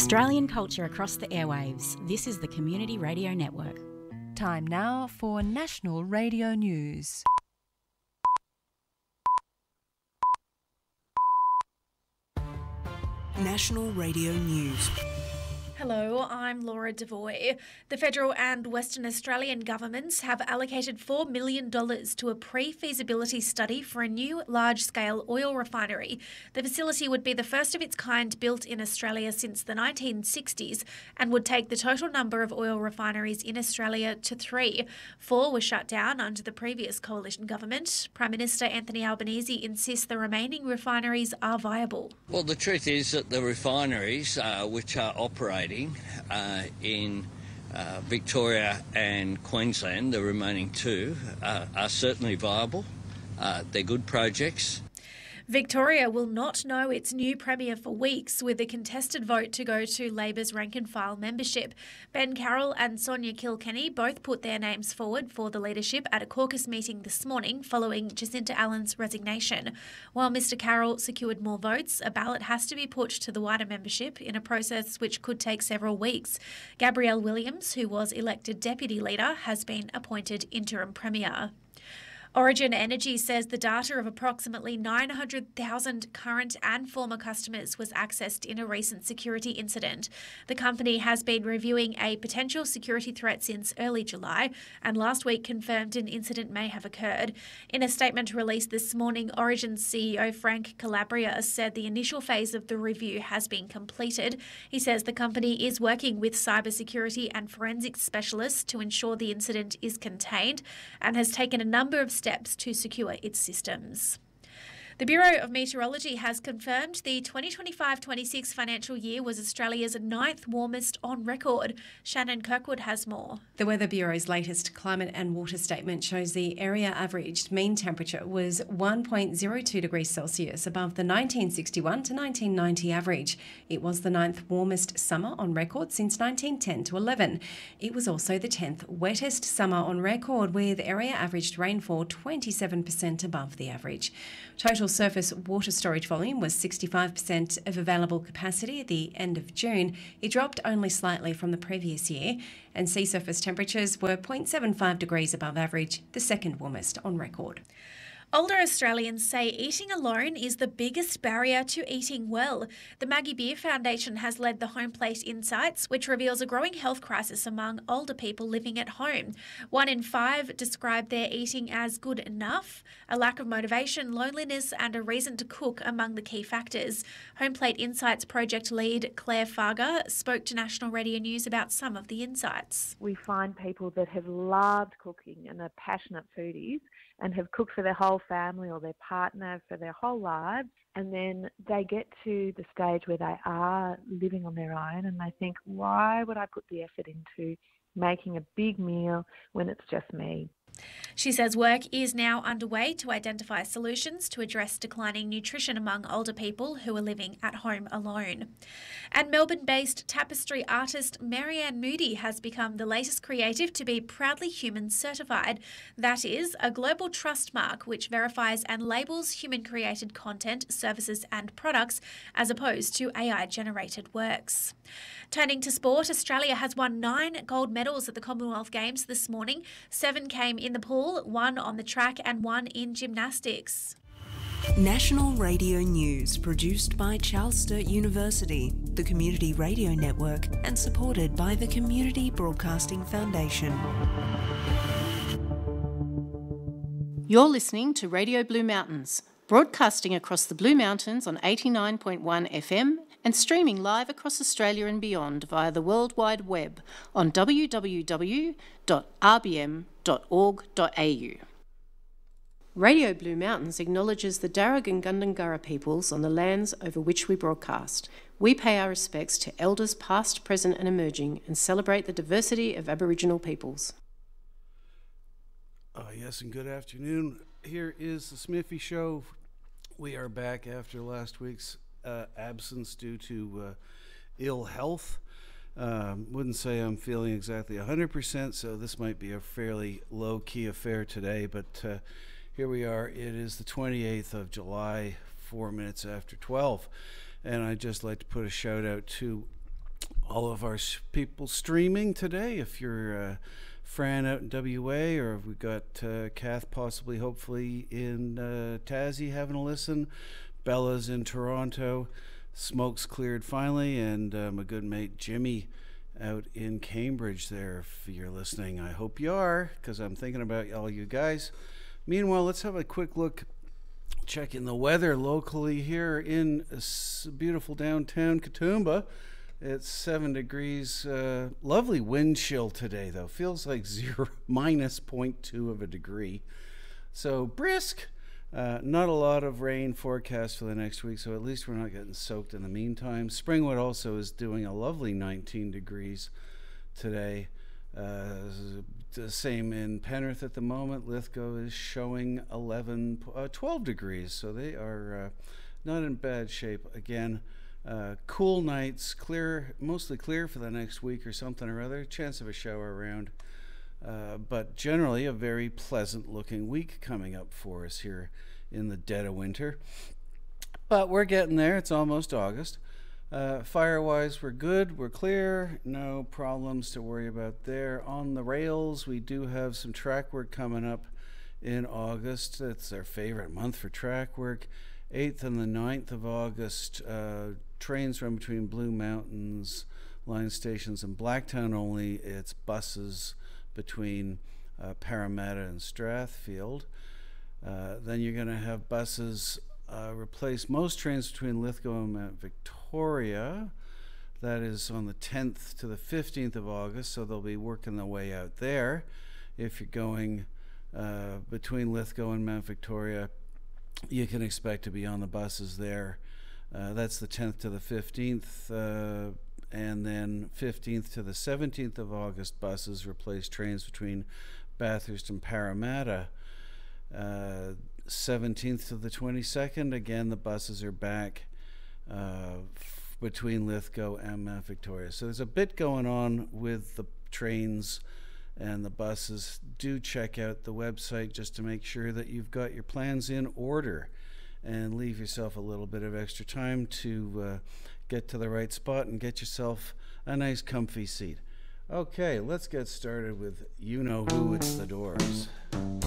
Australian culture across the airwaves. This is the Community Radio Network. Time now for National Radio News. National Radio News. Hello, I'm Laura Devoy. The federal and Western Australian governments have allocated $4 million to a pre-feasibility study for a new large-scale oil refinery. The facility would be the first of its kind built in Australia since the 1960s and would take the total number of oil refineries in Australia to 3. 4 were shut down under the previous coalition government. Prime Minister Anthony Albanese insists the remaining refineries are viable. Well, the truth is that the refineries which are operating in Victoria and Queensland, the remaining 2, are certainly viable. They're good projects. Victoria will not know its new Premier for weeks, with a contested vote to go to Labor's rank-and-file membership. Ben Carroll and Sonia Kilkenny both put their names forward for the leadership at a caucus meeting this morning following Jacinta Allen's resignation. While Mr Carroll secured more votes, a ballot has to be put to the wider membership in a process which could take several weeks. Gabrielle Williams, who was elected Deputy Leader, has been appointed Interim Premier. Origin Energy says the data of approximately 900,000 current and former customers was accessed in a recent security incident. The company has been reviewing a potential security threat since early July and last week confirmed an incident may have occurred. In a statement released this morning, Origin's CEO Frank Calabria said the initial phase of the review has been completed. He says the company is working with cybersecurity and forensics specialists to ensure the incident is contained and has taken a number of steps to secure its systems. The Bureau of Meteorology has confirmed the 2025-26 financial year was Australia's 9th warmest on record. Shannon Kirkwood has more. The Weather Bureau's latest climate and water statement shows the area averaged mean temperature was 1.02 degrees Celsius above the 1961 to 1990 average. It was the 9th warmest summer on record since 1910 to 11. It was also the 10th wettest summer on record, with area averaged rainfall 27% above the average. Total surface water storage volume was 65% of available capacity at the end of June. It dropped only slightly from the previous year, and sea surface temperatures were 0.75 degrees above average, the second warmest on record. Older Australians say eating alone is the biggest barrier to eating well. The Maggie Beer Foundation has led the Home Plate Insights, which reveals a growing health crisis among older people living at home. 1 in 5 describe their eating as good enough. A lack of motivation, loneliness and a reason to cook among the key factors. Home Plate Insights project lead Claire Farger spoke to National Radio News about some of the insights. We find people that have loved cooking and are passionate foodies and have cooked for their whole family or their partner for their whole lives, and then they get to the stage where they are living on their own and they think, why would I put the effort into making a big meal when it's just me? She says work is now underway to identify solutions to address declining nutrition among older people who are living at home alone. And Melbourne-based tapestry artist Marianne Moody has become the latest creative to be Proudly Human certified. That is a global trust mark which verifies and labels human-created content, services and products as opposed to AI-generated works. Turning to sport, Australia has won 9 gold medals at the Commonwealth Games this morning. 7 came in the pool, 1 on the track and 1 in gymnastics. National Radio News, produced by Charles Sturt University, the Community Radio Network, and supported by the Community Broadcasting Foundation. You're listening to Radio Blue Mountains, broadcasting across the Blue Mountains on 89.1 FM and streaming live across Australia and beyond via the World Wide Web on www.rbm.org.au. Radio Blue Mountains acknowledges the Darug and Gundungurra peoples on the lands over which we broadcast. We pay our respects to elders past, present and emerging and celebrate the diversity of Aboriginal peoples. Yes, and good afternoon. Here is the Smithy Show. We are back after last week's absence due to ill health. Wouldn't say I'm feeling exactly 100%, so this might be a fairly low-key affair today, but here we are. It is the 28th of July, 4 minutes after 12, and I'd just like to put a shout out to all of our people streaming today. If you're Fran out in WA, or we got Kath possibly, hopefully in Tassie having a listen. Bella's in Toronto. Smoke's cleared finally, and my good mate Jimmy out in Cambridge there. If you're listening, I hope you are, because I'm thinking about all you guys. Meanwhile, let's have a quick look, checking the weather locally here in beautiful downtown Katoomba. It's 7 degrees. Lovely wind chill today, though. Feels like minus 0.2 of a degree. So brisk. Not a lot of rain forecast for the next week, so at least we're not getting soaked in the meantime. Springwood also is doing a lovely 19 degrees today. The same in Penrith at the moment. Lithgow is showing 12 degrees, so they are not in bad shape. Again, cool nights, clear, mostly clear for the next week or something or other. Chance of a shower around. But generally a very pleasant looking week coming up for us here in the dead of winter. But we're getting there. It's almost August. Fire-wise, we're good. We're clear. No problems to worry about there. On the rails, we do have some track work coming up in August. It's our favorite month for track work. 8th and the 9th of August, trains run between Blue Mountains line stations and Blacktown only. It's buses between Parramatta and Strathfield. Then you're going to have buses replace most trains between Lithgow and Mount Victoria. That is on the 10th to the 15th of August, so they'll be working their way out there. If you're going between Lithgow and Mount Victoria, you can expect to be on the buses there. That's the 10th to the 15th. And then 15th to the 17th of August, buses replace trains between Bathurst and Parramatta. 17th to the 22nd, again, the buses are back between Lithgow and Mount Victoria. So there's a bit going on with the trains and the buses. Do check out the website just to make sure that you've got your plans in order, and leave yourself a little bit of extra time to get to the right spot and get yourself a nice comfy seat. Okay, let's get started with You Know Who. It's the Doors.